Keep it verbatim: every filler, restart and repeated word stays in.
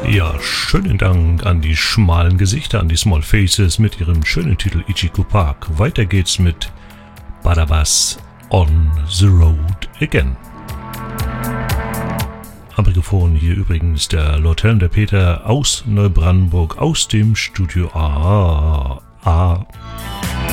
Ja, schönen Dank an die schmalen Gesichter, an die Small Faces mit ihrem schönen Titel Ichiku Park. Weiter geht's mit Barabas on the Road Again. Am Mikrofon hier übrigens der Lord Helm, der Peter aus Neubrandenburg, aus dem Studio A. A.